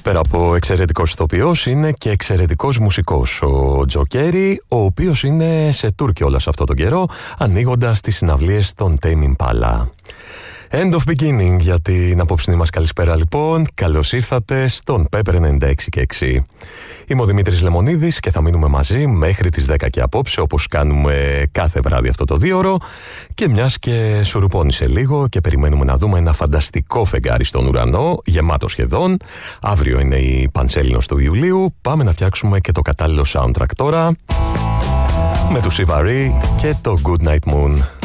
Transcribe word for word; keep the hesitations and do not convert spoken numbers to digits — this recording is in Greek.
Πέρα από εξαιρετικός ηθοποιός, είναι και εξαιρετικός μουσικός ο Τζο Κέρι, ο οποίος είναι σε tour κιόλας αυτό τον καιρό, ανοίγοντας τις συναυλίες των Tame Impala. End of beginning για την απόψινή μας καλησπέρα λοιπόν. Καλώς ήρθατε στον Pepper ενενήντα έξι και έξι. Είμαι ο Δημήτρης Λεμονίδης και θα μείνουμε μαζί μέχρι τις δέκα και απόψε, όπως κάνουμε κάθε βράδυ αυτό το δίωρο. Και μιας και σουρουπώνει λίγο και περιμένουμε να δούμε ένα φανταστικό φεγγάρι στον ουρανό, γεμάτο σχεδόν. Αύριο είναι η Πανσέλινος του Ιουλίου. Πάμε να φτιάξουμε και το κατάλληλο soundtrack τώρα με του Σιβαρή και το Good Night Moon.